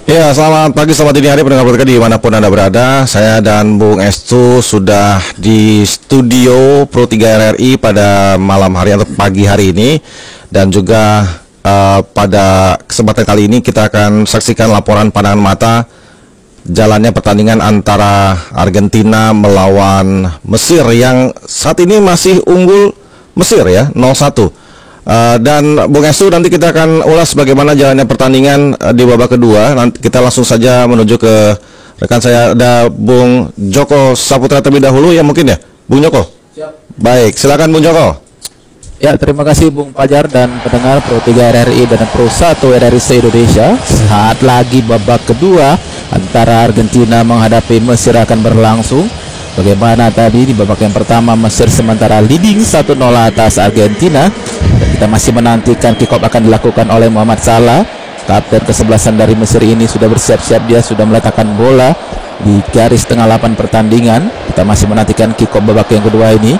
Ya, selamat pagi, selamat dini hari pendengar podcast dimanapun Anda berada. Saya dan Bung Estu sudah di studio Pro 3 RRI pada malam hari atau pagi hari ini. Dan juga pada kesempatan kali ini kita akan saksikan laporan pandangan mata jalannya pertandingan antara Argentina melawan Mesir yang saat ini masih unggul Mesir ya, 0-1. Dan Bung Estu, nanti kita akan ulas bagaimana jalannya pertandingan di babak kedua. Nanti kita langsung saja menuju ke rekan saya, ada Bung Joko Saputra terlebih dahulu ya mungkin ya, Bung Joko. Siap. Baik, silakan Bung Joko. Ya, terima kasih Bung Fajar dan pendengar Pro 3 RRI dan Pro 1 RRI se-Indonesia. Saat lagi babak kedua antara Argentina menghadapi Mesir akan berlangsung. Bagaimana tadi di babak yang pertama Mesir sementara leading 1-0 atas Argentina. Dan kita masih menantikan kick off akan dilakukan oleh Muhammad Salah. Kapten kesebelasan dari Mesir ini sudah bersiap-siap, dia sudah meletakkan bola di garis tengah lapangan pertandingan. Kita masih menantikan kick off babak yang kedua ini.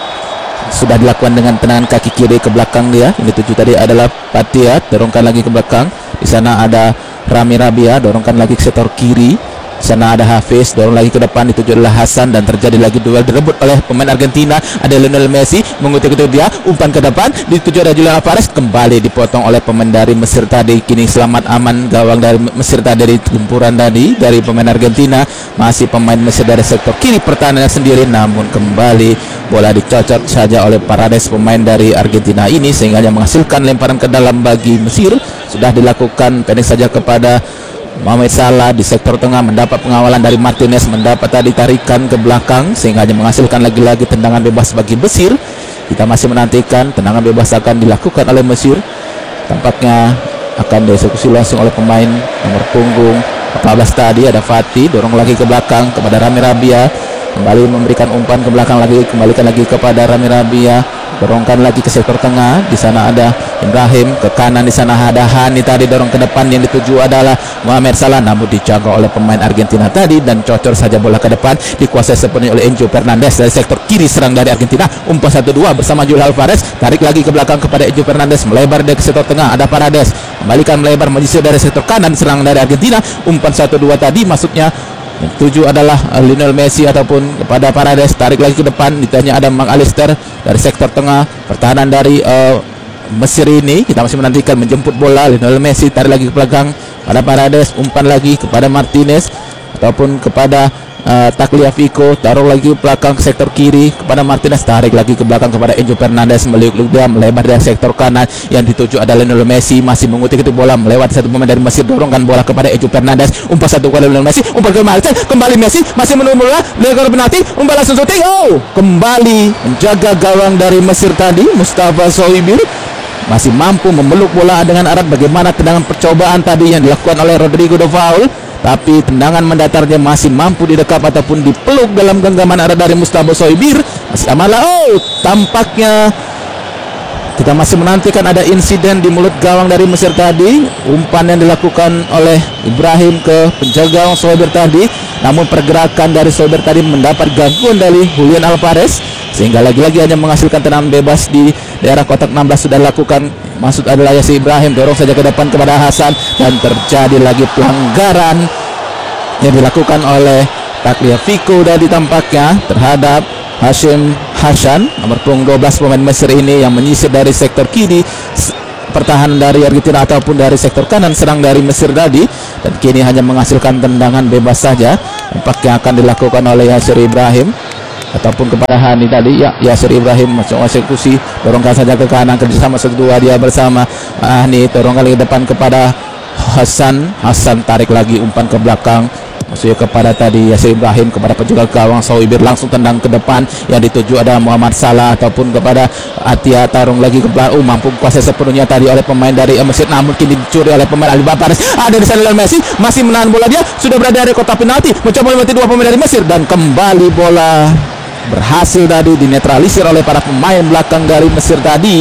Sudah dilakukan dengan tendangan kaki kiri ke belakang dia. Ini tujuh tadi adalah Patiat, dorongkan lagi ke belakang. Di sana ada Rami Rabia, dorongkan lagi ke sektor kiri. Di sana ada Hafiz, dorong lagi ke depan, dituju adalah Hasan dan terjadi lagi duel direbut oleh pemain Argentina. Ada Lionel Messi mengikuti dia, umpan ke depan, dituju ada Julian Alvarez, kembali dipotong oleh pemain dari Mesir tadi. Kini selamat aman gawang dari Mesir tadi dari gempuran tadi dari pemain Argentina. Masih pemain Mesir dari sektor kiri pertahanan sendiri, namun kembali bola dicocok saja oleh Paredes pemain dari Argentina ini sehingga hanya menghasilkan lemparan ke dalam bagi Mesir. Sudah dilakukan pendek saja kepada Mohamed Salah di sektor tengah, mendapat pengawalan dari Martinez, mendapat tadi tarikan ke belakang sehingga hanya menghasilkan lagi-lagi tendangan bebas bagi Mesir. Kita masih menantikan tendangan bebas akan dilakukan oleh Mesir. Tampaknya akan dieksekusi langsung oleh pemain nomor punggung 14 tadi, ada Fatih, dorong lagi ke belakang kepada Rami Rabia, kembali memberikan umpan ke belakang lagi, kembalikan lagi kepada Rami Rabia, dorongkan lagi ke sektor tengah. Di sana ada Ibrahim, ke kanan di sana ada Hani tadi, dorong ke depan, yang dituju adalah Mohamed Salah, namun dijaga oleh pemain Argentina tadi dan cocor saja bola ke depan, dikuasai sepenuhnya oleh Enzo Fernandez dari sektor kiri serang dari Argentina. Umpan 1-2 bersama Julian Alvarez, tarik lagi ke belakang kepada Enzo Fernandez, melebar dari sektor tengah, ada Paredes, kembalikan melebar menyisir dari sektor kanan serang dari Argentina. Umpan 1-2 tadi masuknya yang tujuh adalah Lionel Messi ataupun kepada Paredes, tarik lagi ke depan, ditanya ada Mang Alister dari sektor tengah pertahanan dari Mesir ini. Kita masih menantikan menjemput bola, Lionel Messi tarik lagi ke belakang pada Paredes, umpan lagi kepada Martinez ataupun kepada Tagliafico, taruh lagi ke belakang ke sektor kiri kepada Martinez, tarik lagi ke belakang kepada Enzo Fernandez, meliuk-liuk dia melebar dari sektor kanan, yang dituju adalah Lionel Messi, masih mengutik itu bola melewati satu pemain dari Mesir, dorongkan bola kepada Enzo Fernandez, umpan satu kepada Lionel Messi, umpan ke Martinez, kembali Messi masih menunggu bola, lebar penalti, umpan langsung syuting, kembali menjaga gawang dari Mesir tadi, Mustafa Sohibir masih mampu memeluk bola dengan erat. Bagaimana tendangan percobaan tadi yang dilakukan oleh Rodrigo de Paul, tapi tendangan mendatarnya masih mampu didekap ataupun dipeluk dalam genggaman erat dari Mustafa Sohibir. Masih amanlah. Tampaknya kita masih menantikan ada insiden di mulut gawang dari Mesir tadi. Umpan yang dilakukan oleh Ibrahim ke penjaga gawang Sohibir tadi, namun pergerakan dari Sohibir tadi mendapat gangguan dari Julian Alvarez sehingga lagi-lagi hanya menghasilkan tendangan bebas di daerah kotak 16 sudah dilakukan. Maksud adalah Yasir Ibrahim, dorong saja ke depan kepada Hasan dan terjadi lagi pelanggaran yang dilakukan oleh Tagliafico dari tampaknya terhadap Hashim Hasan nomor punggung 12 pemain Mesir ini yang menyisir dari sektor kiri pertahanan dari Argentina ataupun dari sektor kanan serang dari Mesir tadi, dan kini hanya menghasilkan tendangan bebas saja tampaknya akan dilakukan oleh Yasir Ibrahim ataupun kepada Hani tadi. Ya, Yasir Ibrahim masuk eksekusi, dorongkan saja ke kanan kerjasama kedua dia bersama Hani, dorongkan lagi ke depan kepada Hasan, tarik lagi umpan ke belakang maksudnya kepada tadi Yasir Ibrahim kepada penjaga gawang Sohibir, langsung tendang ke depan, yang dituju ada Muhammad Salah ataupun kepada Atia, tarung lagi ke belakang, mampu kuasai sepenuhnya tadi oleh pemain dari Mesir, namun kini dicuri oleh pemain Ali Bapares. Ada di sana Lionel Messi masih menahan bola, dia sudah berada dari kotak penalti, mencoba melewati dua pemain dari Mesir dan kembali bola berhasil tadi dinetralisir oleh para pemain belakang dari Mesir tadi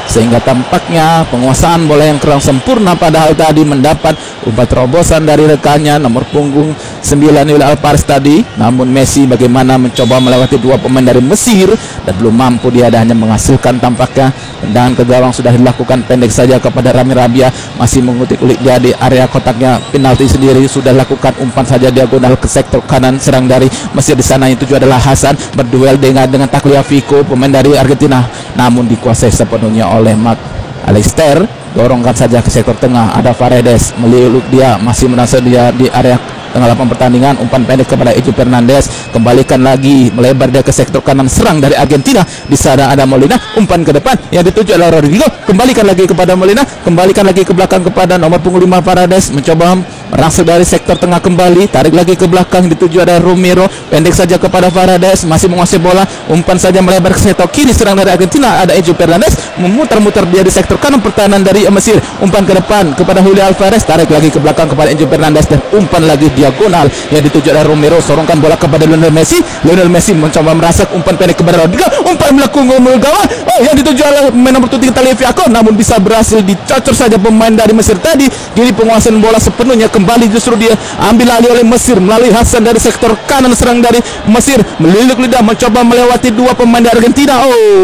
sehingga tampaknya penguasaan bola yang kurang sempurna, padahal tadi mendapat umpan terobosan dari rekannya nomor punggung 9 Will Alvarez tadi. Namun Messi bagaimana mencoba melewati dua pemain dari Mesir dan belum mampu, dia hanya menghasilkan tampaknya tendangan ke gawang sudah dilakukan pendek saja kepada Rami Rabia, masih mengutik-ulik dia di area kotaknya penalti sendiri, sudah lakukan umpan saja diagonal ke sektor kanan serang dari Mesir. Di sana yang tuju adalah Hasan berduel dengan Tagliafico pemain dari Argentina, namun dikuasai sepenuhnya oleh Marc Alister. Dorongkan saja ke sektor tengah, ada Paredes meliluk dia, masih merasa dia di area tengah lapangan pertandingan. Umpan pendek kepada Ejo Fernandez, kembalikan lagi melebar dia ke sektor kanan serang dari Argentina. Di sana ada Molina, umpan ke depan yang dituju adalah Rodrigo, kembalikan lagi kepada Molina, kembalikan lagi ke belakang kepada nomor punggung 5 Paredes, mencoba merangsek dari sektor tengah kembali, tarik lagi ke belakang, dituju ada Romero, pendek saja kepada Paredes, masih menguasai bola, umpan saja melebar ke sektor kiri serang dari Argentina, ada Ejo Fernandez, memutar-mutar dia di sektor kanan pertahanan dari Mesir, umpan ke depan kepada Julian Alvarez, tarik lagi ke belakang kepada Ejo Fernandez, dan umpan lagi diagonal yang dituju oleh Romero, sorongkan bola kepada Lionel Messi. Lionel Messi mencoba merasak, umpan pendek kepada Rodrigo, umpan melakukan gawang yang dituju oleh pemain nomor 7 Tagliafico, namun bisa berhasil dicocor saja pemain dari Mesir tadi. Jadi penguasaan bola sepenuhnya kembali justru dia ambil alih oleh Mesir melalui Hasan dari sektor kanan serang dari Mesir, meliluk lidah mencoba melewati dua pemain dari Argentina.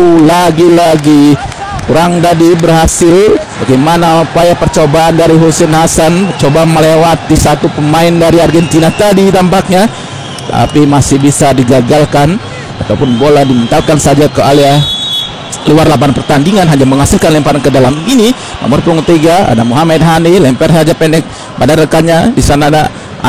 Lagi-lagi kurang tadi berhasil. Bagaimana upaya percobaan dari Hussein Hasan coba melewati satu pemain dari Argentina tadi tampaknya, tapi masih bisa digagalkan ataupun bola dimentalkan saja ke area luar lapangan pertandingan, hanya menghasilkan lemparan ke dalam. Ini nomor punggung 3 ada Muhammad Hani, lempar saja pendek pada rekannya. Di sana ada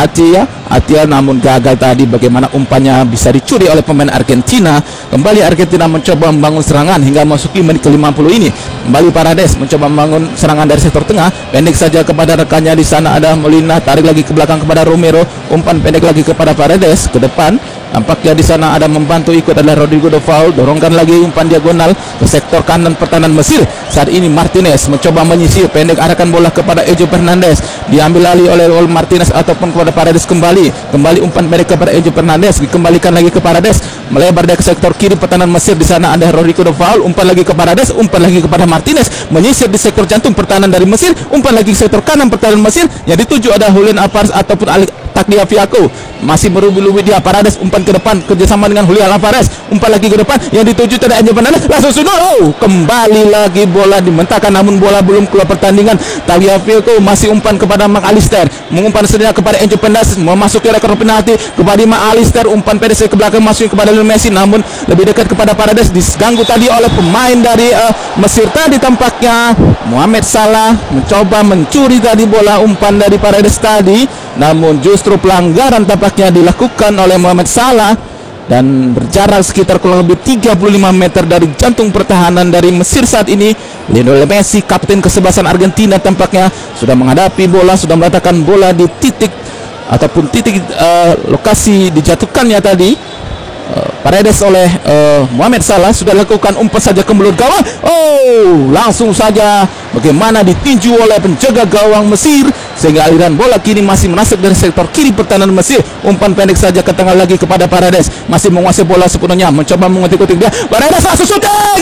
Atia namun gagal tadi. Bagaimana umpannya bisa dicuri oleh pemain Argentina. Kembali Argentina mencoba membangun serangan hingga masuki menit ke-50 ini. Kembali Paredes mencoba membangun serangan dari sektor tengah, pendek saja kepada rekannya. Di sana ada Molina, tarik lagi ke belakang kepada Romero, umpan pendek lagi kepada Paredes ke depan. Tampaknya di sana ada membantu ikut adalah Rodrigo de Paul, dorongkan lagi umpan diagonal ke sektor kanan pertahanan Mesir. Saat ini Martinez mencoba menyisir, pendek arahkan bola kepada Ejo Fernandez, diambil alih oleh Martinez ataupun kepada Paredes. Kembali umpan pendek kepada Ejo Fernandez, dikembalikan lagi ke Paredes, melebar dia ke sektor kiri pertahanan Mesir. Di sana ada Rodrigo de Paul, umpan lagi ke Paredes, umpan lagi kepada Martinez, menyisir di sektor jantung pertahanan dari Mesir, umpan lagi ke sektor kanan pertahanan Mesir. Yang dituju ada Julian Alvarez ataupun Tagliafico, masih merubi-rubi dia. Paredes umpan ke depan kerjasama dengan Julian Alvarez, umpan lagi ke depan yang dituju tidak Ejo Fernandez, langsung sudut. Kembali lagi bola dimentahkan namun bola belum keluar pertandingan. Tagliafico masih umpan kepada Marc Alister, mengumpan sedia kepada Ejo Fernandez, memasuki rekor penalti kepada Marc Alister, umpan pendek ke belakang masuk kepada Lionel Messi, namun lebih dekat kepada Paredes, diganggu tadi oleh pemain dari Mesir tadi. Tampaknya Mohamed Salah mencoba mencuri tadi bola umpan dari Paredes tadi, namun justru pelanggaran tampaknya dilakukan oleh Mohamed Salah dan berjarak sekitar kurang lebih 35 meter dari jantung pertahanan dari Mesir. Saat ini Lionel Messi, kapten kesebelasan Argentina, tampaknya sudah menghadapi bola, sudah meletakkan bola di titik ataupun titik lokasi dijatuhkannya tadi Paredes oleh Mohamed Salah. Sudah lakukan umpan saja ke mulut gawang, langsung saja bagaimana ditinju oleh penjaga gawang Mesir, sehingga aliran bola kini masih menasuk dari sektor kiri pertahanan Mesir. Umpan pendek saja ke tengah lagi kepada Paredes, masih menguasai bola sepenuhnya, mencoba mengutik-utik dia. Paredes langsung syuting,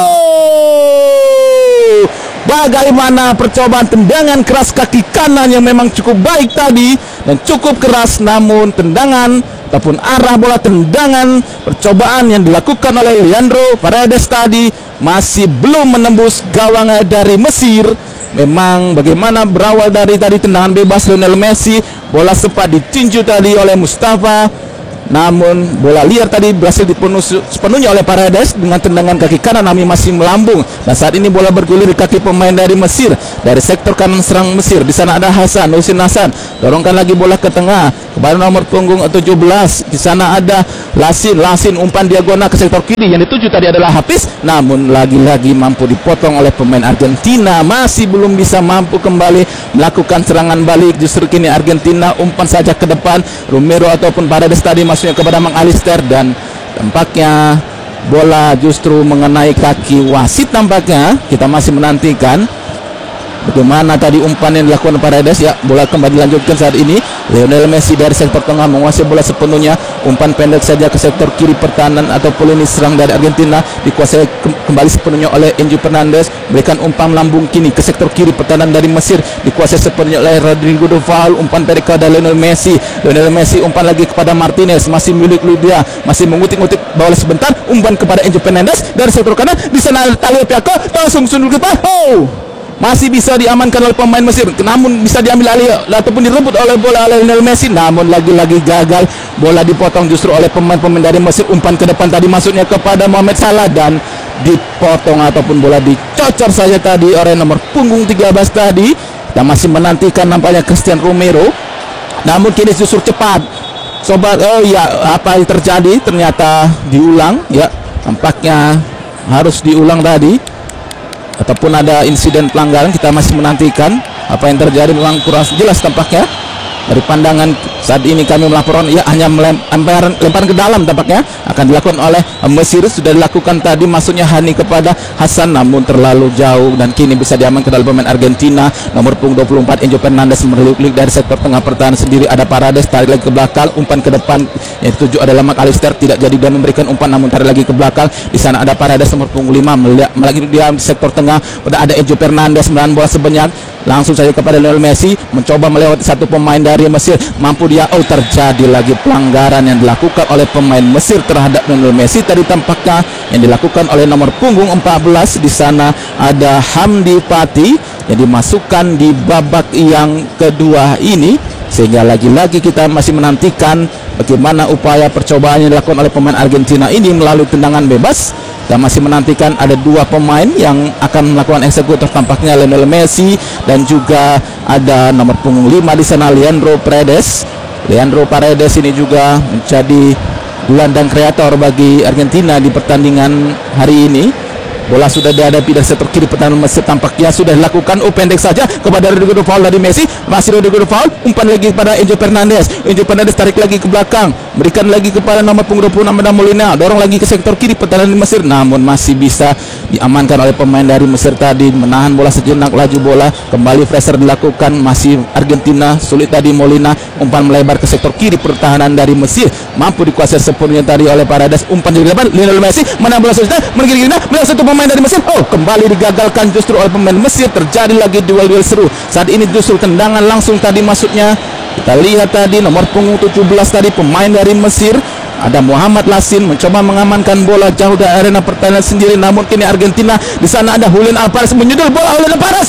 bagaimana percobaan tendangan keras kaki kanan yang memang cukup baik tadi dan cukup keras, namun tendangan ataupun arah bola tendangan percobaan yang dilakukan oleh Leandro Paredes tadi masih belum menembus gawang dari Mesir. Memang bagaimana berawal dari tadi tendangan bebas Lionel Messi, bola sempat ditinju tadi oleh Mustafa, namun bola liar tadi berhasil dipenuhi sepenuhnya oleh Paredes dengan tendangan kaki kanan, namun masih melambung. Dan saat ini bola bergulir di kaki pemain dari Mesir dari sektor kanan serang Mesir. Di sana ada Hussein Hasan, dorongkan lagi bola ke tengah kepada nomor punggung 17. Di sana ada Lasin, umpan diagonal ke sektor kiri, yang dituju tadi adalah Hafiz, namun lagi-lagi mampu dipotong oleh pemain Argentina. Masih belum bisa mampu kembali melakukan serangan balik. Justru kini Argentina umpan saja ke depan, Romero ataupun Paredes tadi masuknya kepada Marc Alister, dan tampaknya bola justru mengenai kaki wasit. Tampaknya kita masih menantikan Bagaimana tadi umpan yang dilakukan Paredes, ya, bola kembali dilanjutkan saat ini. Lionel Messi dari sektor tengah menguasai bola sepenuhnya. Umpan pendek saja ke sektor kiri pertahanan ataupun lini serang dari Argentina, dikuasai kembali sepenuhnya oleh Enzo Fernandez. Berikan umpan lambung kini ke sektor kiri pertahanan dari Mesir, dikuasai sepenuhnya oleh Rodrigo de Paul. Umpan pendek kepada Lionel Messi. Lionel Messi umpan lagi kepada Martinez, masih milik dia, masih mengutik-ngutik bola sebentar. Umpan kepada Enzo Fernandez dari sektor kanan. Di sana Talio Piako langsung sundul ke depan. Masih bisa diamankan oleh pemain Mesir, namun bisa diambil alih ataupun direbut oleh bola oleh Lionel Messi, namun lagi-lagi gagal. Bola dipotong justru oleh pemain-pemain dari Mesir. Umpan ke depan tadi masuknya kepada Mohamed Salah dan dipotong ataupun bola dicocor saja tadi oleh nomor punggung 13 tadi. Kita masih menantikan nampaknya Christian Romero, namun kini justru cepat. Sobat, apa yang terjadi? Ternyata diulang, ya, tampaknya harus diulang tadi, ataupun ada insiden pelanggaran. Kita masih menantikan apa yang terjadi, memang kurang jelas tampaknya dari pandangan saat ini kami melaporkan, ya, hanya lemparan ke dalam tampaknya akan dilakukan oleh Mesir. Sudah dilakukan tadi, masuknya Hani kepada Hasan, namun terlalu jauh dan kini bisa diamankan oleh pemain Argentina. Nomor punggung 24 Enzo Fernandez meliuk-liuk dari sektor tengah pertahanan sendiri. Ada Paredes, tarik lagi ke belakang, umpan ke depan yang dituju adalah McAllister, tidak jadi dan memberikan umpan, namun tarik lagi ke belakang. Di sana ada Paredes nomor punggung 5 lagi dia di sektor tengah. Ada Enzo Fernandez menahan bola sebanyak, langsung saja kepada Lionel Messi, mencoba melewati satu pemain dari Mesir. Mampu dia, terjadi lagi pelanggaran yang dilakukan oleh pemain Mesir terhadap Lionel Messi tadi tampaknya, yang dilakukan oleh nomor punggung 14. Di sana ada Hamdi Pati yang dimasukkan di babak yang kedua ini, sehingga lagi-lagi kita masih menantikan bagaimana upaya percobaan yang dilakukan oleh pemain Argentina ini melalui tendangan bebas. Kita masih menantikan ada dua pemain yang akan melakukan eksekutor, tampaknya Lionel Messi dan juga ada nomor punggung 5 di sana Leandro Paredes. Leandro Paredes ini juga menjadi gelandang kreator bagi Argentina di pertandingan hari ini. Bola sudah dihadapi dari sektor kiri pertahanan Mesir, tampaknya sudah dilakukan pendek saja kepada Rodrigo de Paul dari Messi. Masih Rodrigo de Paul, umpan lagi kepada Enzo Fernandez. Enzo Fernandez tarik lagi ke belakang, berikan lagi kepada nomor punggung 26 Meda Molina, dorong lagi ke sektor kiri pertahanan Mesir, namun masih bisa diamankan oleh pemain dari Mesir tadi. Menahan bola sejenak, laju bola kembali pressure dilakukan, masih Argentina sulit tadi. Molina umpan melebar ke sektor kiri pertahanan dari Mesir, mampu dikuasai sepenuhnya tadi oleh Paredes. Umpan di depan Lionel Messi, menahan bola sejenak, menggigit melihat satu pemain dari Mesir. Kembali digagalkan justru oleh pemain Mesir. Terjadi lagi duel-duel seru saat ini, justru tendangan langsung tadi masuknya. Kita lihat tadi nomor punggung 17 tadi pemain dari Mesir, ada Muhammad Lasin, mencoba mengamankan bola jauh dari arena pertahanan sendiri, namun kini Argentina. Di sana ada Julian Alvarez menyundul bola oleh Alvarez.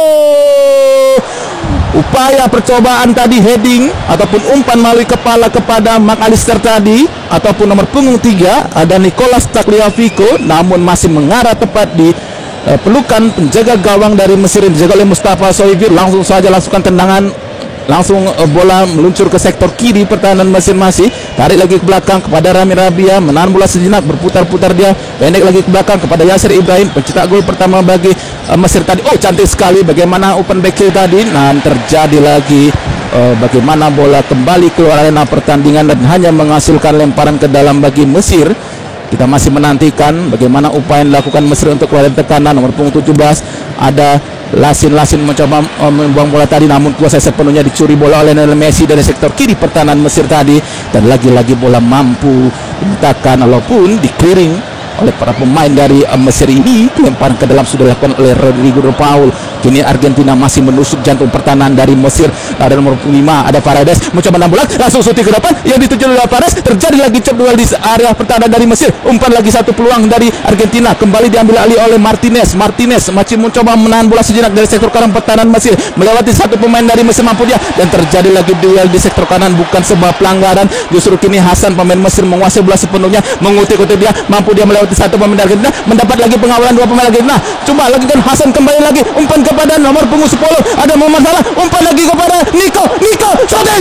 Upaya percobaan tadi heading ataupun umpan melalui kepala kepada McAllister tadi, ataupun nomor punggung 3 ada Nicolas Tagliafico, namun masih mengarah tepat di pelukan penjaga gawang dari Mesir yang dijaga oleh Mustafa Sohibir. Langsung saja langsungkan tendangan, langsung bola meluncur ke sektor kiri pertahanan Mesir. Masih tarik lagi ke belakang kepada Rami Rabia, menahan bola sejenak, berputar-putar dia, pendek lagi ke belakang kepada Yasir Ibrahim, pencetak gol pertama bagi Mesir tadi. Cantik sekali bagaimana open back kill tadi. Nah, terjadi lagi bagaimana bola kembali keluar arena pertandingan dan hanya menghasilkan lemparan ke dalam bagi Mesir. Kita masih menantikan bagaimana upaya yang dilakukan Mesir untuk keluar dari tekanan. Nomor punggung 17 ada Lasin mencoba membuang bola tadi, namun kuasa sepenuhnya dicuri bola oleh Lionel Messi dari sektor kiri pertahanan Mesir tadi, dan lagi-lagi bola mampu ditekan walaupun di-clearing oleh para pemain dari Mesir ini. Lemparan ke dalam sudah dilakukan oleh Rodrigo de Paul. Kini Argentina masih menusuk jantung pertahanan dari Mesir. Ada nomor 5 ada Paredes, mencoba menahan bola, langsung shooting ke depan yang dituju oleh Paredes. Terjadi lagi chop duel di area pertahanan dari Mesir. Umpan lagi satu peluang dari Argentina, kembali diambil alih oleh Martinez masih mencoba menahan bola sejenak dari sektor kanan pertahanan Mesir, melewati satu pemain dari Mesir, mampu dia, dan terjadi lagi duel di sektor kanan, bukan sebuah pelanggaran. Justru kini Hasan pemain Mesir menguasai bola sepenuhnya, mengutik-utik dia, mampu dia melewati satu pemain Argentina, mendapat lagi pengawalan dua pemain Argentina. Coba lagi kan Hasan, kembali lagi umpan kepada nomor punggung 10 ada Muhammad Salah, umpan lagi kepada Nico shooting,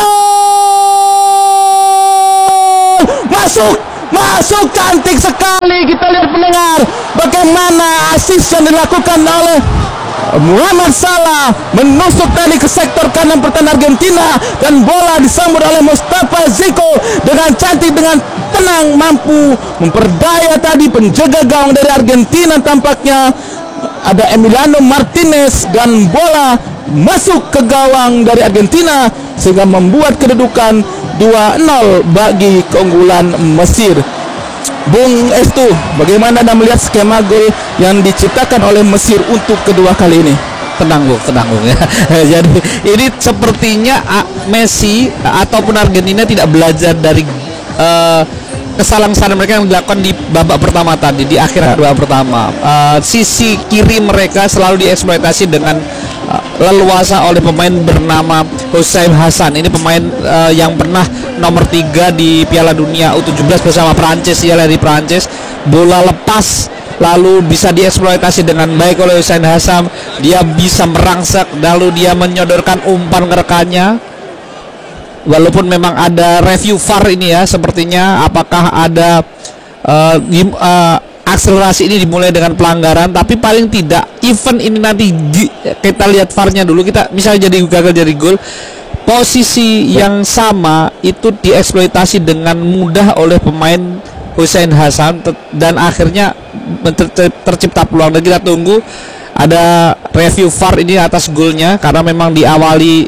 masuk cantik sekali. Kita lihat pendengar bagaimana assist yang dilakukan oleh Muhammad Salah, menusuk tadi ke sektor kanan pertahanan Argentina, dan bola disambut oleh Mustafa Ziko dengan cantik, dengan tenang, mampu memperdaya tadi penjaga gawang dari Argentina tampaknya. ada Emiliano Martinez dan bola masuk ke gawang dari Argentina sehingga membuat kedudukan 2-0 bagi keunggulan Mesir. Bung Estu, bagaimana Anda melihat skema gol yang diciptakan oleh Mesir untuk kedua kali ini? Tenang Bung ya. Jadi ini sepertinya Messi ataupun Argentina tidak belajar dari kesalahan mereka yang dilakukan di babak pertama tadi, di akhir babak pertama. Sisi kiri mereka selalu dieksploitasi dengan leluasa oleh pemain bernama Hussein Hassan. Ini pemain yang pernah nomor 3 di Piala Dunia U17 bersama Prancis, ia dari Prancis. Bola lepas lalu bisa dieksploitasi dengan baik oleh Hussein Hassan. Dia bisa merangsek, lalu dia menyodorkan umpan ke rekannya. Walaupun memang ada review VAR ini ya, sepertinya apakah ada akselerasi ini dimulai dengan pelanggaran, tapi paling tidak event ini nanti kita lihat VAR-nya dulu, kita misalnya jadi gagal jadi gol, posisi yang sama itu dieksploitasi dengan mudah oleh pemain Hussein Hassan dan akhirnya tercipta peluang. Dan kita tunggu ada review VAR ini atas golnya karena memang diawali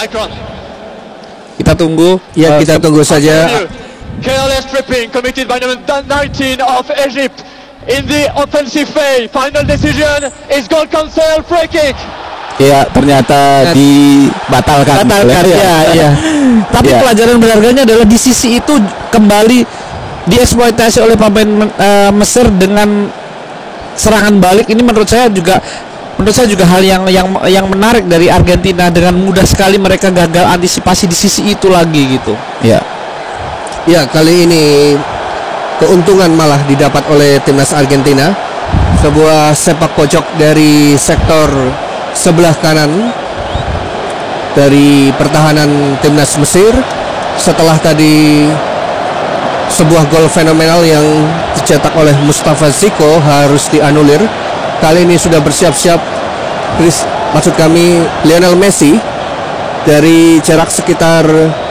kita tunggu ya, kita tunggu saja. Careless tripping committed by number 19 of Egypt in the offensive phase. Final decision is goal cancel, free kick. Ya, ternyata dibatalkan. Ya. Tapi pelajaran berharganya adalah di sisi itu kembali dieksploitasi oleh pemain Mesir dengan serangan balik. Ini menurut saya juga hal yang menarik dari Argentina. Dengan mudah sekali mereka gagal antisipasi di sisi itu lagi gitu. Ya, kali ini keuntungan malah didapat oleh timnas Argentina. Sebuah sepak pojok dari sektor sebelah kanan dari pertahanan timnas Mesir. Setelah tadi sebuah gol fenomenal yang dicetak oleh Mustafa Ziko harus dianulir. Kali ini sudah bersiap-siap maksud kami Lionel Messi dari jarak sekitar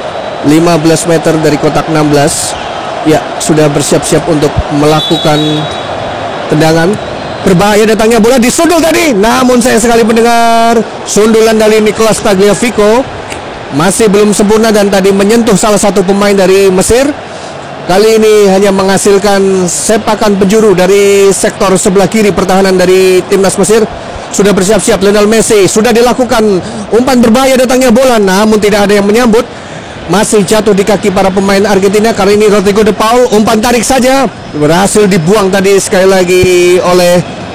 15 meter dari kotak 16. Ya, sudah bersiap-siap untuk melakukan tendangan. Berbahaya datangnya bola, disundul tadi. Namun sayang sekali pendengar, sundulan dari Nicolas Tagliafico masih belum sempurna dan tadi menyentuh salah satu pemain dari Mesir. Kali ini hanya menghasilkan sepakan penjuru dari sektor sebelah kiri pertahanan dari timnas Mesir. Sudah bersiap-siap Lionel Messi, sudah dilakukan umpan berbahaya datangnya bola, namun tidak ada yang menyambut. Masih jatuh di kaki para pemain Argentina. Kali ini Rodrigo de Paul, umpan tarik saja berhasil dibuang tadi sekali lagi oleh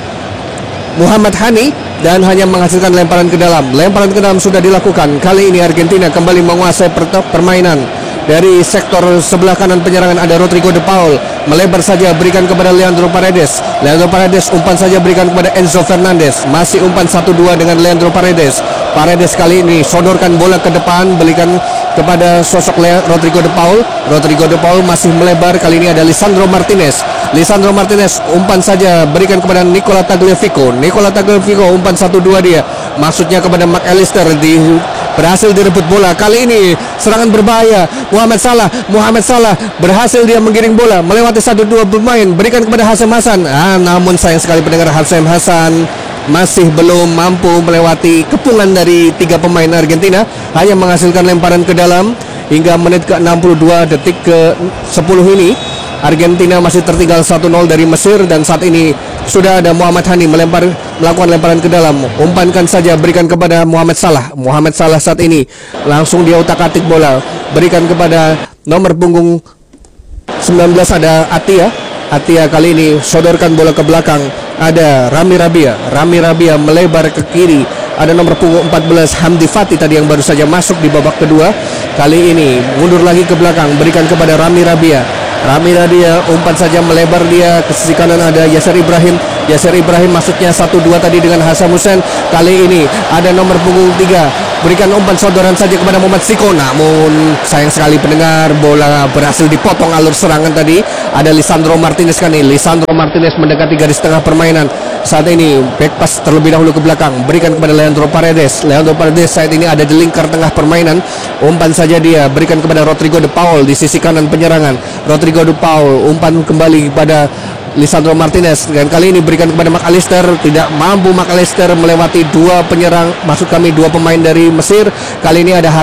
Muhammad Hani dan hanya menghasilkan lemparan ke dalam. Lemparan ke dalam sudah dilakukan. Kali ini Argentina kembali menguasai permainan. Dari sektor sebelah kanan penyerangan ada Rodrigo de Paul, melebar saja berikan kepada Leandro Paredes. Leandro Paredes umpan saja berikan kepada Enzo Fernandez. Masih umpan 1-2 dengan Leandro Paredes. Paredes kali ini sodorkan bola ke depan, berikan kepada sosok Rodrigo de Paul. Rodrigo de Paul masih melebar, kali ini ada Lisandro Martinez. Lisandro Martinez umpan saja berikan kepada Nicola Tagliafico. Nicola Tagliafico umpan 1-2 dia, maksudnya kepada McAllister. Berhasil direbut bola. Kali ini serangan berbahaya. Muhammad Salah berhasil dia menggiring bola melewati 1-2 pemain, berikan kepada Hasan Hasan. Namun sayang sekali pendengar, Hasan Hasan masih belum mampu melewati kepungan dari 3 pemain Argentina, hanya menghasilkan lemparan ke dalam. Hingga menit ke-62 detik ke-10 ini Argentina masih tertinggal 1-0 dari Mesir. Dan saat ini sudah ada Muhammad Hani melakukan lemparan ke dalam. Umpankan saja, berikan kepada Muhammad Salah. Muhammad Salah saat ini langsung dia utak-atik bola, berikan kepada nomor punggung 19 ada Atia. Atia kali ini sodorkan bola ke belakang. Ada Rami Rabia melebar ke kiri. Ada nomor punggung 14 Hamdi Fatih tadi yang baru saja masuk di babak kedua. Kali ini mundur lagi ke belakang, berikan kepada Rami Rabia umpan saja melebar dia ke sisi kanan. Ada Yasser Ibrahim maksudnya 1-2 tadi dengan Hasan Hussein. Kali ini ada nomor punggung 3, berikan umpan sodoran saja kepada Muhammad Siko. Namun sayang sekali pendengar, bola berhasil dipotong alur serangan tadi. Ada Lisandro Martinez mendekati garis tengah permainan. Saat ini back pass terlebih dahulu ke belakang, berikan kepada Leandro Paredes saat ini ada di lingkar tengah permainan. Umpan saja dia, berikan kepada Rodrigo de Paul di sisi kanan penyerangan. Rodrigo de Paul umpan kembali kepada Lisandro Martinez, dan kali ini berikan kepada McAllister. Tidak mampu McAllister melewati dua penyerang, maksud kami dua pemain dari Mesir. Kali ini ada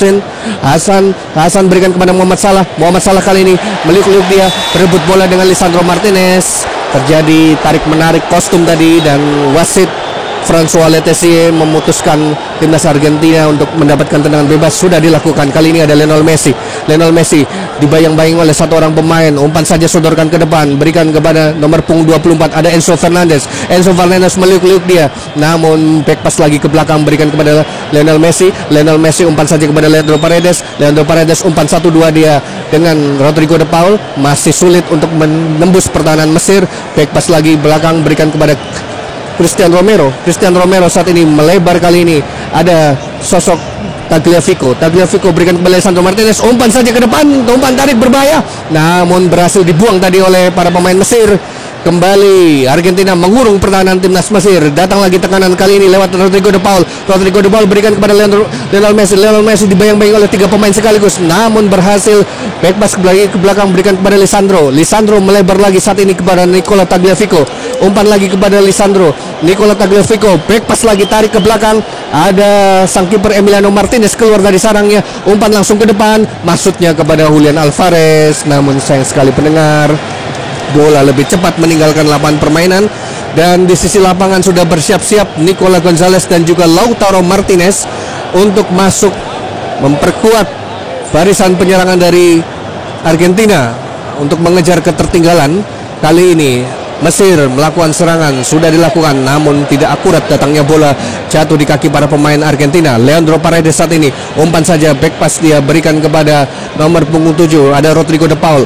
Hasan berikan kepada Muhammad Salah kali ini meliuk-liuk, dia berebut bola dengan Lisandro Martinez. Terjadi tarik menarik kostum tadi, dan wasit François Letessier memutuskan timnas Argentina untuk mendapatkan tendangan bebas. Sudah dilakukan. Kali ini ada Lionel Messi dibayang-bayang oleh satu orang pemain. Umpan saja sodorkan ke depan, berikan kepada nomor punggung 24, ada Enzo Fernandez meliuk-liuk dia, namun back pass lagi ke belakang, berikan kepada Lionel Messi umpan saja kepada Leandro Paredes umpan 1-2 dia dengan Rodrigo de Paul, masih sulit untuk menembus pertahanan Mesir. Back pass lagi belakang, berikan kepada Cristian Romero saat ini melebar. Kali ini ada sosok Tagliafico berikan kepada Lisandro Martinez, umpan saja ke depan, umpan tarik berbahaya, namun berhasil dibuang tadi oleh para pemain Mesir. Kembali Argentina mengurung pertahanan timnas Mesir. Datang lagi tekanan kali ini lewat Rodrigo de Paul berikan kepada Lionel Messi dibayang-bayang oleh tiga pemain sekaligus, namun berhasil back pass lagi ke belakang, berikan kepada Lisandro melebar lagi saat ini kepada Nicola Tagliafico, umpan lagi kepada Nicola Tagliafico, back pass lagi, tarik ke belakang, ada sang kiper Emiliano Martinez keluar dari sarangnya, umpan langsung ke depan, maksudnya kepada Julian Alvarez, namun sayang sekali pendengar, bola lebih cepat meninggalkan lapangan permainan. Dan di sisi lapangan sudah bersiap-siap Nicola Gonzalez dan juga Lautaro Martinez untuk masuk memperkuat barisan penyerangan dari Argentina untuk mengejar ketertinggalan. Kali ini Mesir melakukan serangan, sudah dilakukan, namun tidak akurat datangnya bola, jatuh di kaki para pemain Argentina. Leandro Paredes saat ini umpan saja, back pass dia berikan kepada nomor punggung 7, ada Rodrigo de Paul,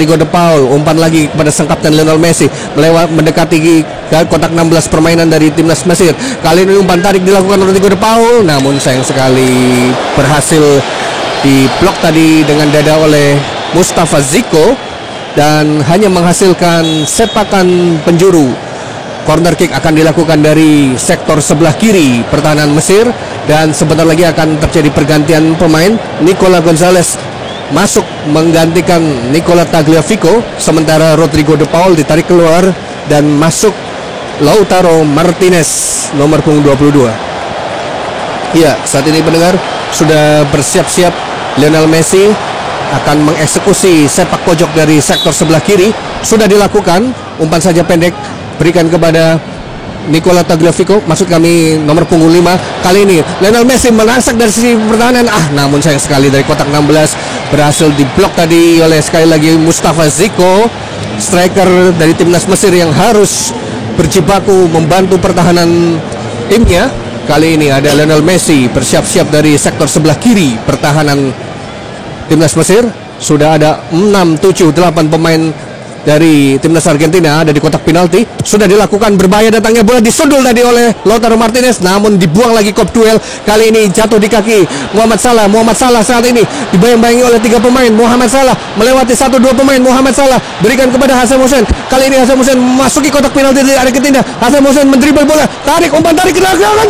umpan lagi kepada sang kapten Lionel Messi, mendekati kotak 16 permainan dari timnas Mesir. Kali ini umpan tarik dilakukan Rodrigo de Paul, namun sayang sekali berhasil diblok tadi dengan dada oleh Mustafa Ziko, dan hanya menghasilkan sepakan penjuru. Corner kick akan dilakukan dari sektor sebelah kiri pertahanan Mesir, dan sebentar lagi akan terjadi pergantian pemain. Nicola Gonzalez masuk menggantikan Nicola Tagliafico, sementara Rodrigo de Paul ditarik keluar dan masuk Lautaro Martinez nomor punggung 22. Ya, saat ini pendengar sudah bersiap-siap Lionel Messi akan mengeksekusi sepak pojok dari sektor sebelah kiri. Sudah dilakukan, umpan saja pendek berikan kepada Nicola Tagliafico, maksud kami nomor punggung 5. Kali ini Lionel Messi menangsak dari sisi pertahanan, namun sayang sekali dari kotak 16 berhasil diblok tadi oleh sekali lagi Mustafa Ziko, striker dari timnas Mesir yang harus berjibaku membantu pertahanan timnya. Kali ini ada Lionel Messi bersiap-siap dari sektor sebelah kiri pertahanan timnas Mesir. Sudah ada 6, 7, 8 pemain dari timnas Argentina ada di kotak penalti. Sudah dilakukan, berbahaya datangnya bola, disundul tadi oleh Lautaro Martinez, namun dibuang lagi kop duel. Kali ini jatuh di kaki Muhammad Salah saat ini dibayang-bayangi oleh 3 pemain. Muhammad Salah melewati 1-2 pemain. Muhammad Salah berikan kepada Hasan Hussein. Kali ini Hasan Hussein memasuki kotak penalti dari Argentina. Hasan Hussein mendribble bola, tarik, umpan tarik ke belakang,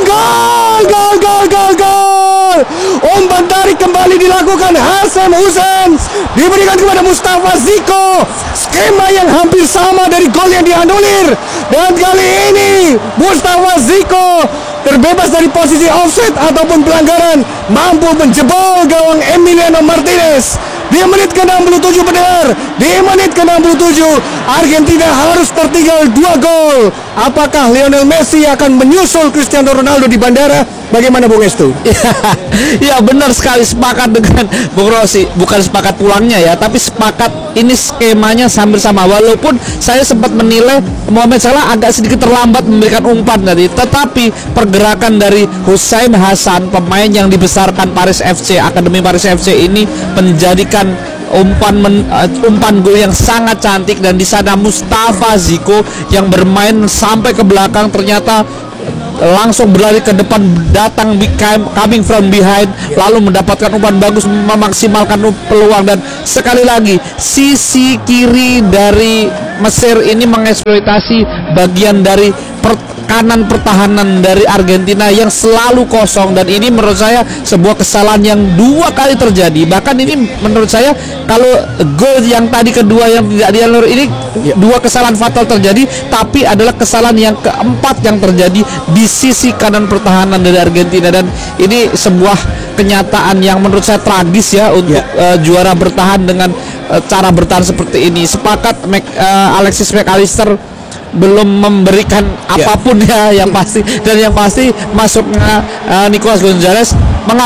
gol! Umpan tarik kembali dilakukan Hasan Hussein, diberikan kepada Mustafa Ziko. Skema yang hampir sama dari gol yang dianulir, dan kali ini Mustafa Ziko terbebas dari posisi offside ataupun pelanggaran, mampu menjebol gawang Emiliano Martinez. Di menit ke-67 pendengar, di menit ke-67 Argentina harus tertinggal 2 gol. Apakah Lionel Messi akan menyusul Cristiano Ronaldo di bandara? Bagaimana Bung Estu? Ya benar sekali, sepakat dengan Bung Rossi. Bukan sepakat pulangnya ya, tapi sepakat ini skemanya hampir sama. Walaupun saya sempat menilai Mohamed Salah agak sedikit terlambat memberikan umpan tadi, tetapi pergerakan dari Hussein Hasan, pemain yang dibesarkan Paris FC, Akademi Paris FC ini menjadikan umpan gol yang sangat cantik. Dan di sana Mustafa Ziko yang bermain sampai ke belakang ternyata langsung berlari ke depan, datang coming from behind, lalu mendapatkan umpan bagus, memaksimalkan peluang. Dan sekali lagi sisi kiri dari Mesir ini mengeksploitasi bagian dari kanan pertahanan dari Argentina yang selalu kosong, dan ini menurut saya sebuah kesalahan yang 2 kali terjadi. Bahkan ini menurut saya kalau gol yang tadi kedua yang tidak dianulir ini 2 kesalahan fatal terjadi, tapi adalah kesalahan yang keempat yang terjadi di sisi kanan pertahanan dari Argentina, dan ini sebuah kenyataan yang menurut saya tragis ya untuk juara bertahan dengan cara bertahan seperti ini. Sepakat Alexis McAllister belum memberikan apapun ya yang pasti, dan yang pasti masuknya Nicolas Gonzalez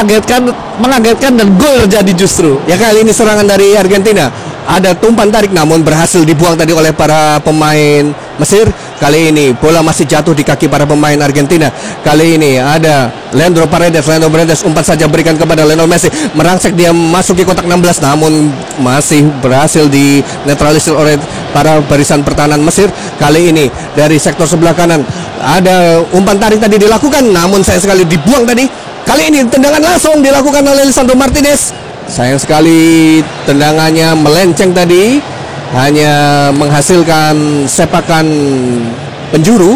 mengagetkan dan gol terjadi justru. Ya, kali ini serangan dari Argentina ada umpan tarik namun berhasil dibuang tadi oleh para pemain Mesir. Kali ini bola masih jatuh di kaki para pemain Argentina. Kali ini ada Leandro Paredes umpan saja berikan kepada Lionel Messi, merangsek dia masuk ke kotak 16 namun masih berhasil di netralisir oleh para barisan pertahanan Mesir. Kali ini dari sektor sebelah kanan ada umpan tarik tadi dilakukan namun sayang sekali dibuang tadi. Kali ini tendangan langsung dilakukan oleh Lisandro Martinez. Sayang sekali tendangannya melenceng tadi, hanya menghasilkan sepakan penjuru.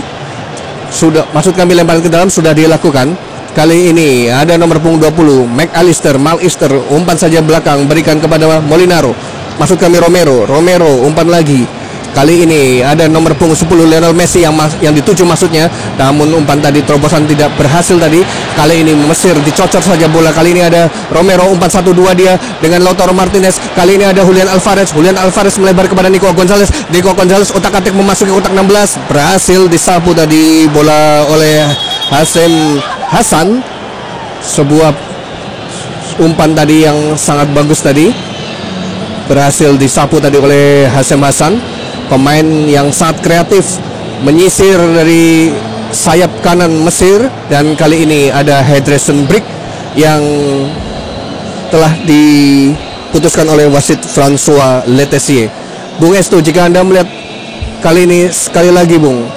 Sudah, maksud kami lemparan ke dalam sudah dilakukan. Kali ini ada nomor punggung 20 McAllister, umpan saja belakang berikan kepada Molinaro. Maksud kami Romero umpan lagi. Kali ini ada nomor punggung 10 Lionel Messi yang dituju maksudnya, namun umpan tadi terobosan tidak berhasil tadi. Kali ini Mesir dicocor saja bola. Kali ini ada Romero umpan 1-2 dia dengan Lautaro Martinez. Kali ini ada Julian Alvarez melebar kepada Nico Gonzalez. otak-atik memasuki kotak 16, berhasil disapu tadi bola oleh Hashim Hasan. Sebuah umpan tadi yang sangat bagus tadi berhasil disapu tadi oleh Hashim Hasan, pemain yang sangat kreatif menyisir dari sayap kanan Mesir. Dan kali ini ada hydration break yang telah diputuskan oleh wasit François Letessier. Bung Estu, jika Anda melihat kali ini sekali lagi Bung,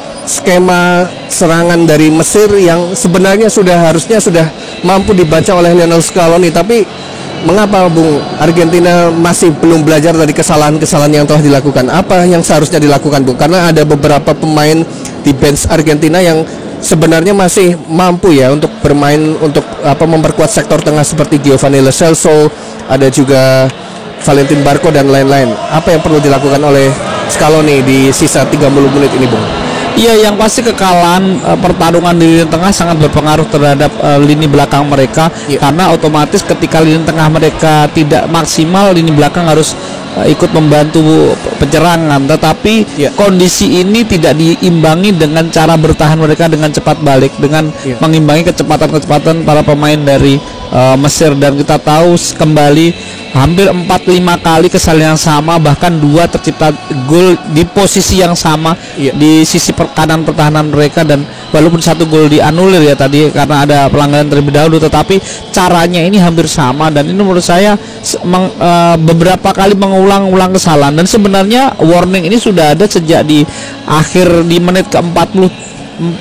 skema serangan dari Mesir yang sebenarnya harusnya sudah mampu dibaca oleh Lionel Scaloni, tapi mengapa Bung Argentina masih belum belajar dari kesalahan-kesalahan yang telah dilakukan? Apa yang seharusnya dilakukan Bung? Karena ada beberapa pemain di bench Argentina yang sebenarnya masih mampu ya untuk bermain, untuk memperkuat sektor tengah seperti Giovanni Lo Celso, ada juga Valentin Barco dan lain-lain. Apa yang perlu dilakukan oleh Scaloni di sisa 30 menit ini Bung? Iya, yang pasti kekalahan pertarungan di lini tengah sangat berpengaruh terhadap lini belakang mereka, karena otomatis ketika lini tengah mereka tidak maksimal, lini belakang harus ikut membantu penyerangan. Tetapi kondisi ini tidak diimbangi dengan cara bertahan mereka dengan cepat balik, dengan mengimbangi kecepatan-kecepatan para pemain dari Mesir. Dan kita tahu kembali hampir 4-5 kali kesalahan yang sama, bahkan 2 tercipta gol di posisi yang sama di sisi kanan pertahanan mereka. Dan walaupun 1 gol dianulir ya tadi karena ada pelanggaran terlebih dahulu, tetapi caranya ini hampir sama. Dan ini menurut saya beberapa kali mengulang-ulang kesalahan, dan sebenarnya warning ini sudah ada sejak di menit ke 42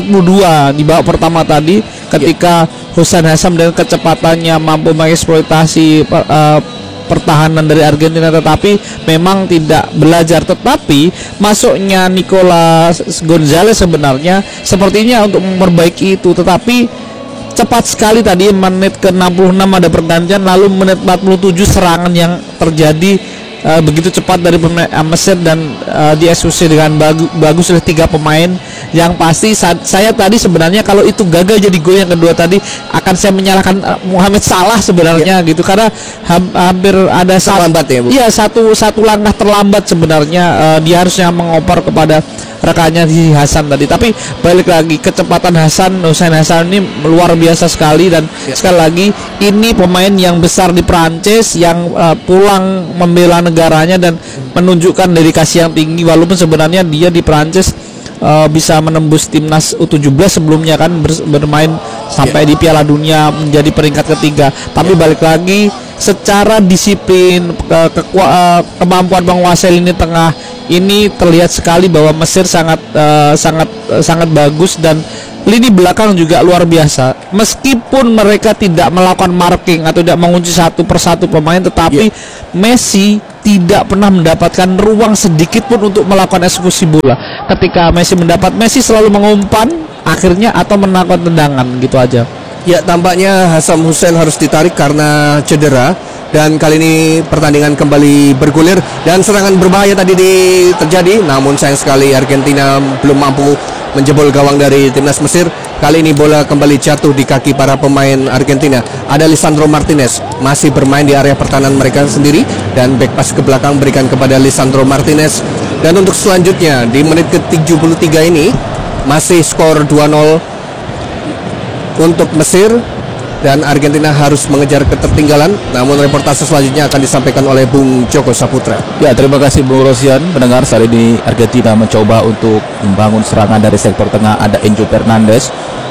di babak pertama tadi, ketika Hussein Hassam dengan kecepatannya mampu mengeksploitasi pertahanan dari Argentina, tetapi memang tidak belajar. Tetapi masuknya Nicolas Gonzalez sebenarnya sepertinya untuk memperbaiki itu, tetapi cepat sekali tadi menit ke 66 ada pergantian, lalu menit 47 serangan yang terjadi begitu cepat dari pemain Mesir dan dieksekusi dengan bagus oleh 3 pemain. Yang pasti saya tadi sebenarnya kalau itu gagal jadi gol yang kedua tadi, akan saya menyalahkan Mohamed Salah sebenarnya gitu, karena hampir ada satu langkah terlambat sebenarnya. Dia harusnya mengoper kepada rekannya di Hasan tadi. Tapi balik lagi, kecepatan Hussein Hasan ini luar biasa sekali. Dan sekali lagi ini pemain yang besar di Prancis yang pulang membela negaranya dan menunjukkan dedikasi yang tinggi, walaupun sebenarnya dia di Prancis bisa menembus timnas U17 sebelumnya kan, bermain sampai di Piala Dunia menjadi peringkat ketiga. Tapi balik lagi secara disiplin, kemampuan menguasai lini tengah ini terlihat sekali bahwa Mesir sangat bagus, dan lini belakang juga luar biasa. Meskipun mereka tidak melakukan marking atau tidak mengunci satu persatu pemain, tetapi Messi tidak pernah mendapatkan ruang sedikit pun untuk melakukan eksekusi bola. Ketika Messi mendapat, Messi selalu mengumpan akhirnya atau melakukan tendangan gitu aja. Ya, tampaknya Hasan Hussein harus ditarik karena cedera. Dan kali ini pertandingan kembali bergulir dan serangan berbahaya tadi terjadi. Namun sayang sekali Argentina belum mampu menjebol gawang dari timnas Mesir. Kali ini bola kembali jatuh di kaki para pemain Argentina. Ada Lisandro Martinez masih bermain di area pertahanan mereka sendiri, dan back pass ke belakang berikan kepada Lisandro Martinez. Dan untuk selanjutnya di menit ke-73 ini masih skor 2-0 untuk Mesir. Dan Argentina harus mengejar ketertinggalan. Namun reportase selanjutnya akan disampaikan oleh Bung Joko Saputra. Ya, terima kasih Bung Rosian. Pendengar, saat ini Argentina mencoba untuk membangun serangan dari sektor tengah. Ada Enzo Fernandez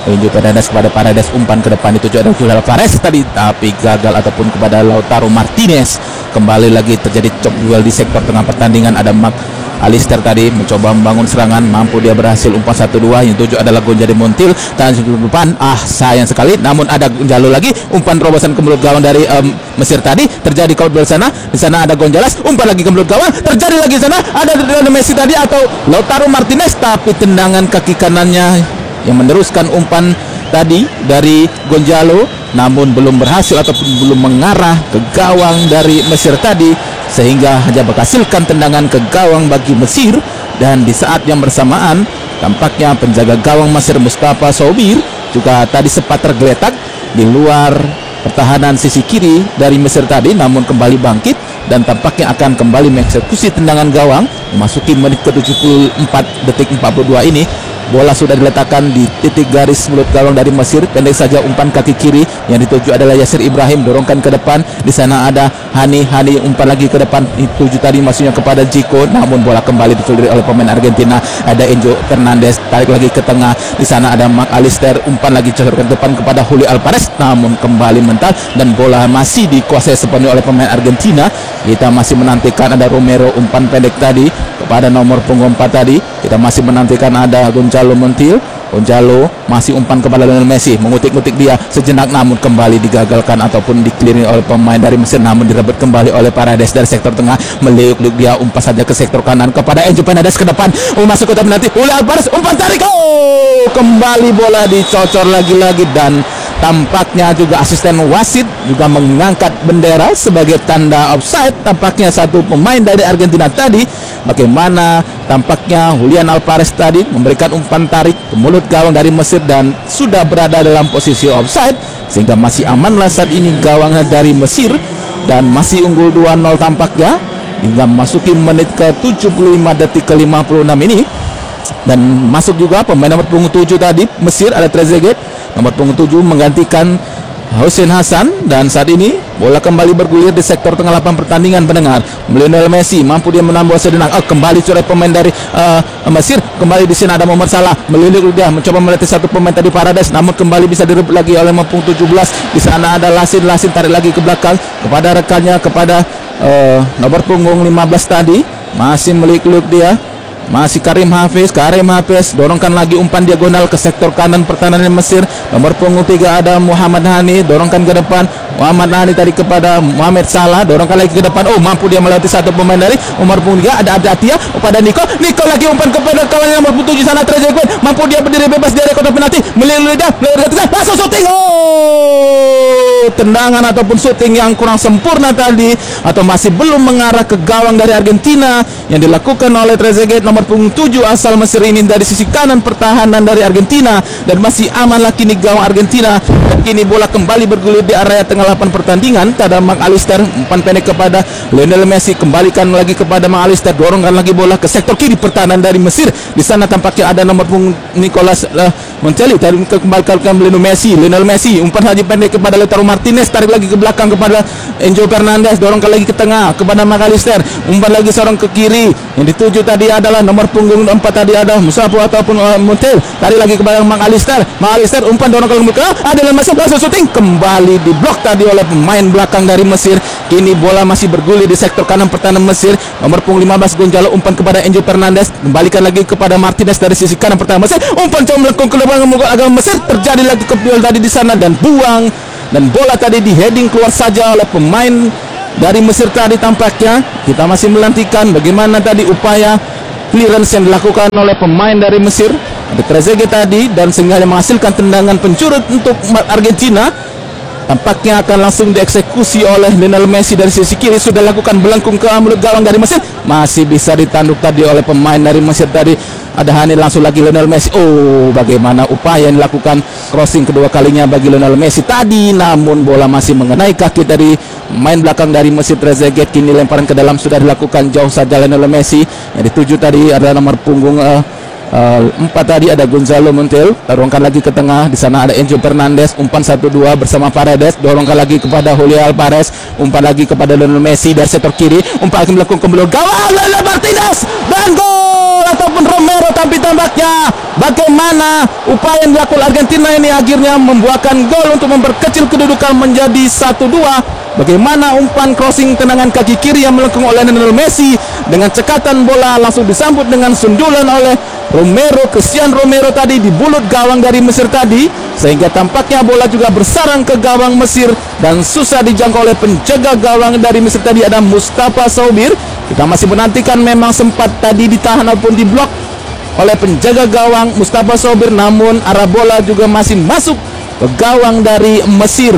kepada Paredes, umpan ke depan itu ada Julian Alvarez tadi, tapi gagal, ataupun kepada Lautaro Martinez. Kembali lagi terjadi chop duel di sektor tengah pertandingan. Ada Alister tadi mencoba membangun serangan, mampu dia berhasil umpan 1-2. Yang tujuh adalah Gonzalo Montiel, dan depan sayang sekali, namun ada Gonzalo lagi, umpan terobosan ke mulut gawang dari Mesir tadi, terjadi kalau di sana ada Gonzales, umpan lagi ke mulut gawang, terjadi lagi di sana ada Messi tadi atau Lautaro Martinez, tapi tendangan kaki kanannya yang meneruskan umpan tadi dari Gonzalo, namun belum berhasil ataupun belum mengarah ke gawang dari Mesir tadi, sehingga hanya menghasilkan tendangan ke gawang bagi Mesir. Dan di saat yang bersamaan tampaknya penjaga gawang Mesir Mustafa Sobir juga tadi sempat tergeletak di luar pertahanan sisi kiri dari Mesir tadi, namun kembali bangkit dan tampaknya akan kembali mengeksekusi tendangan gawang. Memasuki menit ke-74 detik 42 ini, bola sudah diletakkan di titik garis mulut gawang dari Mesir. Pendek saja umpan kaki kiri yang dituju adalah Yasir Ibrahim, dorongkan ke depan. Di sana ada Hani umpan lagi ke depan, dituju tadi maksudnya kepada Zico, namun bola kembali dicuri oleh pemain Argentina. Ada Enzo Fernandez, tarik lagi ke tengah. Di sana ada McAllister, umpan lagi cocorkan ke depan kepada Julio Alvarez, namun kembali mental dan bola masih dikuasai sepenuhnya oleh pemain Argentina. Kita masih menantikan ada Romero, umpan pendek tadi kepada nomor punggung 4 tadi. Kita masih menantikan ada Gonzalo Montiel. Gonzalo masih umpan kepada Lionel Messi, mengutik-ngutik dia sejenak, namun kembali digagalkan ataupun dikelilingi oleh pemain dari Mesir, namun direbut kembali oleh Paredes dari sektor tengah. Meliuk-liuk dia, umpan saja ke sektor kanan kepada Enzo Fernandez ke depan, masuk ke penalti. Julio Alvarez, umpan tarik, kembali bola dicocor lagi-lagi, dan tampaknya juga asisten wasit juga mengangkat bendera sebagai tanda offside. Tampaknya satu pemain dari Argentina tadi, bagaimana tampaknya Julian Alvarez tadi memberikan umpan tarik ke mulut gawang dari Mesir dan sudah berada dalam posisi offside, sehingga masih amanlah saat ini gawang dari Mesir dan masih unggul 2-0 tampaknya hingga memasuki menit ke-75 detik ke-56 ini. Dan masuk juga pemain nomor punggung 7 tadi Mesir, ada Trezeguet, nomor punggung 7 menggantikan Hussein Hassan. Dan saat ini bola kembali bergulir di sektor tengah lapangan pertandingan. Pendengar, Lionel Messi mampu dia menambah sedenang, kembali coret pemain dari Mesir. Kembali di sini ada Muhammad Salah, melindungi dia, mencoba melatih satu pemain tadi Paredes, namun kembali bisa direbut lagi oleh nomor punggung 17. Di sana ada Lasin tarik lagi ke belakang kepada rekannya, kepada nomor punggung 15 tadi, masih melik-lik dia. Masih Karim Hafiz, dorongkan lagi umpan diagonal ke sektor kanan pertahanan Mesir. Nomor punggung 3 ada Muhammad Hani, dorongkan ke depan. Muhammad Hani tadi kepada Mohamed Salah, dorongkan lagi ke depan. Mampu dia melatih satu pemain dari nomor punggung 3, ada Abdatia kepada Nico lagi umpan kepada kawannya nomor punggung 7 sana Trezeguet. Mampu dia berdiri bebas dari kotak penalti, melindungi dia, langsung syuting. Tendangan ataupun syuting yang kurang sempurna tadi, atau masih belum mengarah ke gawang dari Argentina yang dilakukan oleh Trezeguet, nomor punggung 7 asal Mesir ini dari sisi kanan pertahanan dari Argentina. Dan masih amanlah kini gawang Argentina. Dan kini bola kembali bergulir di area tengah lapangan pertandingan. Ada McAllister, umpan pendek kepada Lionel Messi, kembalikan lagi kepada McAllister, dorongkan lagi bola ke sektor kiri pertahanan dari Mesir. Di sana tampaknya ada nomor punggung Nicolas Moncelli, tadi kembalikan Lionel Messi, umpan haji pendek kepada Lautaro Martinez, tarik lagi ke belakang kepada Enzo Fernandez, dorongkan lagi ke tengah kepada McAllister, umpan lagi seorang ke kiri. Yang dituju tadi adalah nomor punggung 4 tadi ada Musafu ataupun Montiel, tarik lagi kepada McAllister, umpan dorongkan ke belakang, ada Messi, langsung syuting, kembali diblok tadi oleh pemain belakang dari Mesir. Kini bola masih bergulir di sektor kanan pertahanan Mesir. Nomor punggung 15 Gonzalo, umpan kepada Enzo Fernandez, kembalikan lagi kepada Martinez dari sisi kanan pertahanan Mesir, umpan coba melengkung ke agak Mesir. Terjadi lagi duel tadi di sana dan buang, dan bola tadi di heading keluar saja oleh pemain dari Mesir tadi. Tampaknya kita masih menantikan bagaimana tadi upaya clearance yang dilakukan oleh pemain dari Mesir, ada Trezeguet tadi, dan sehingga menghasilkan tendangan pencurut untuk Argentina. Tampaknya akan langsung dieksekusi oleh Lionel Messi dari sisi kiri. Sudah lakukan belengkung ke mulut gawang dari Mesir, masih bisa ditanduk tadi oleh pemain dari Mesir tadi. Ada Hani, langsung lagi Lionel Messi. Oh, bagaimana upaya yang dilakukan crossing kedua kalinya bagi Lionel Messi tadi, namun bola masih mengenai kaki dari main belakang dari Mesir, Trezeguet. Kini lemparan ke dalam sudah dilakukan jauh saja Lionel Messi. Yang dituju tadi adalah nomor punggung 4 tadi, ada Gonzalo Montiel. Dorongkan lagi ke tengah, di sana ada Enzo Fernandez. Umpan 1-2 bersama Paredes. Dorongkan lagi kepada Julian Alvarez. Umpan lagi kepada Lionel Messi dari sektor kiri. Umpan akan melengkung ke belakang gawang Lionel Martinez, dan gol ataupun Romero. Tapi tampaknya bagaimana upaya yang dilakukan Argentina ini akhirnya membuahkan gol untuk memperkecil kedudukan menjadi 1-2. Bagaimana umpan crossing tendangan kaki kiri yang melengkung oleh Lionel Messi, dengan cekatan bola langsung disambut dengan sundulan oleh Romero, Cristiano Romero tadi di bulut gawang dari Mesir tadi, sehingga tampaknya bola juga bersarang ke gawang Mesir dan susah dijangkau oleh penjaga gawang dari Mesir tadi, ada Mustafa Saubir. Kita masih menantikan, memang sempat tadi ditahan ataupun diblok oleh penjaga gawang Mustafa Saubir, namun arah bola juga masih masuk ke gawang dari Mesir.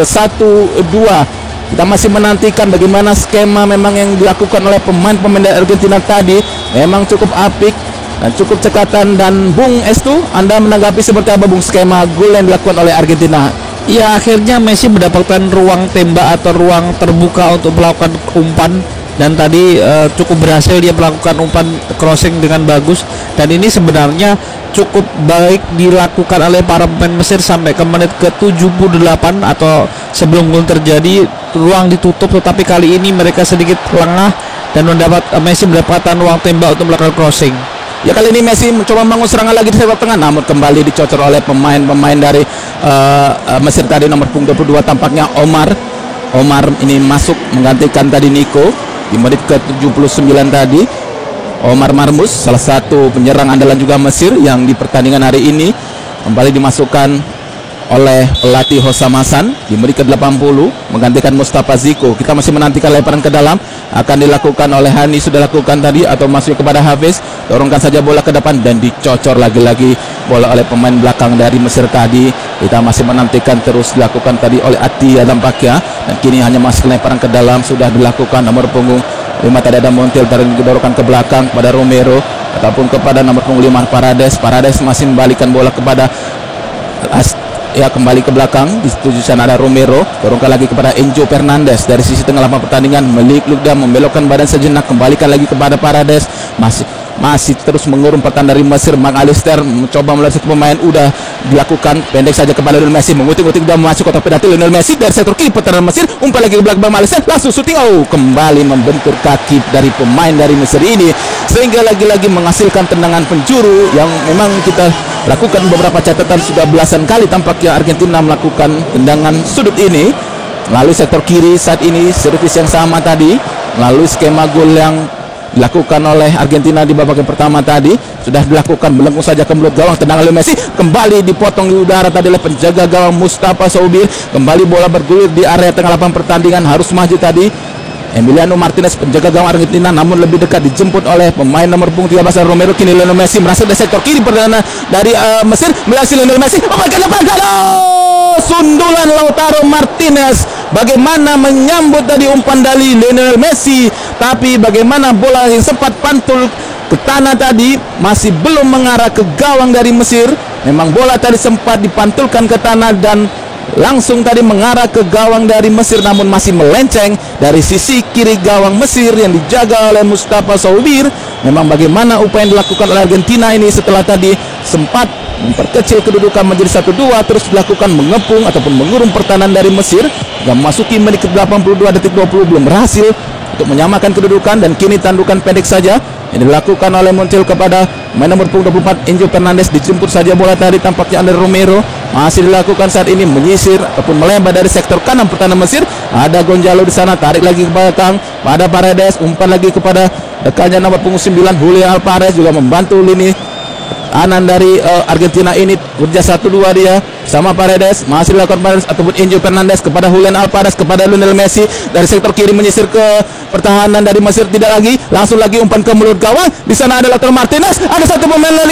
1-2. Kita masih menantikan bagaimana skema memang yang dilakukan oleh pemain-pemain dari Argentina tadi, memang cukup apik dan cukup cekatan. Dan Bung Estu, Anda menanggapi seperti apa Bung skema gol yang dilakukan oleh Argentina? Ya, akhirnya Messi mendapatkan ruang tembak atau ruang terbuka untuk melakukan umpan, dan tadi cukup berhasil dia melakukan umpan crossing dengan bagus, dan ini sebenarnya cukup baik dilakukan oleh para pemain Mesir sampai ke menit ke-78 atau sebelum gol terjadi. Ruang ditutup, tetapi kali ini mereka sedikit lengah dan Messi mendapatkan ruang tembak untuk melakukan crossing. Ya, kali ini Messi mencoba membangun serangan lagi di sektor tengah, namun kembali dicocor oleh pemain-pemain dari Mesir tadi. Nomor punggung 22 tampaknya Omar ini masuk menggantikan tadi Nico di menit ke-79 tadi. Omar Marmus, salah satu penyerang andalan juga Mesir yang di pertandingan hari ini, kembali dimasukkan oleh pelatih Hossam Hassan di menit ke-80 menggantikan Mustafa Ziko. Kita masih menantikan lemparan ke dalam akan dilakukan oleh Hani, sudah lakukan tadi, atau masuk kepada Hafiz. Dorongkan saja bola ke depan dan dicocor lagi-lagi bola oleh pemain belakang dari Mesir tadi. Kita masih menantikan terus dilakukan tadi oleh Atia tampaknya, dan kini hanya masuk lemparan ke dalam sudah dilakukan nomor punggung 5 tadi ada Montiel, didorongkan ke belakang kepada Romero ataupun kepada nomor punggung 5 Paredes masih membalikan bola kepada kembali ke belakang. Di tujuh sana ada Romero, dorongkan lagi kepada Enzo Fernandez dari sisi tengah lapangan pertandingan. Melik Lugda membelokkan badan sejenak, kembalikan lagi kepada Paredes. Masih terus mengurung pertahanan dari Mesir. McAllister mencoba melalui satu pemain, udah dilakukan pendek saja kepada Lionel Messi, mengutik-utik dan masuk kotak penalti. Lionel Messi dari sektor kiri pertahanan Mesir, umpan lagi ke belakang McAllister, langsung syuting. Kembali membentur kaki dari pemain dari Mesir ini, sehingga lagi-lagi menghasilkan tendangan penjuru yang memang kita lakukan beberapa catatan sudah belasan kali. Tampaknya Argentina melakukan tendangan sudut ini melalui sektor kiri saat ini, servis yang sama tadi melalui skema gol yang dilakukan oleh Argentina di babak yang pertama tadi. Sudah dilakukan belengkung saja ke mulut gawang, tendangan Lionel Messi kembali dipotong di udara tadi oleh penjaga gawang Mustafa Saubir. Kembali bola bergulir di area tengah lapangan pertandingan, harus maju tadi Emiliano Martinez, penjaga gawang Argentina, namun lebih dekat dijemput oleh pemain nomor punggung 13 Romero. Kini Lionel Messi merasa dari sektor kiri perdana dari Mesir, melasi Lionel Messi, sundulan Lautaro Martinez. Bagaimana menyambut tadi umpan dari Lionel Messi, tapi bagaimana bola yang sempat pantul ke tanah tadi masih belum mengarah ke gawang dari Mesir. Memang bola tadi sempat dipantulkan ke tanah dan langsung tadi mengarah ke gawang dari Mesir, namun masih melenceng dari sisi kiri gawang Mesir yang dijaga oleh Mustafa Saubir. Memang bagaimana upaya yang dilakukan oleh Argentina ini setelah tadi sempat memperkecil kedudukan menjadi 1-2, terus dilakukan mengepung ataupun mengurung pertahanan dari Mesir hingga memasuki menit ke-82 detik 20 belum berhasil untuk menyamakan kedudukan. Dan kini tandukan pendek saja yang dilakukan oleh Montiel kepada main nomor punggung 24 Enzo Fernandez. Dijemput saja bola tadi, tampaknya Andre Romero masih dilakukan saat ini menyisir ataupun melebar dari sektor kanan pertahanan Mesir. Ada Gonzalo di sana, tarik lagi ke belakang pada Paredes, umpan lagi kepada rekannya nomor punggung 9 Julian Alvarez, juga membantu lini Anan dari Argentina ini kerja 1-2 dia sama Paredes, masih dilakukan Paredes ataupun Enzo Fernandez kepada Julian Alvarez, kepada Lionel Messi dari sektor kiri menyisir ke pertahanan dari Mesir, tidak lagi, langsung lagi umpan ke mulut gawang. Di sana ada Lautaro Martinez, ada satu pemain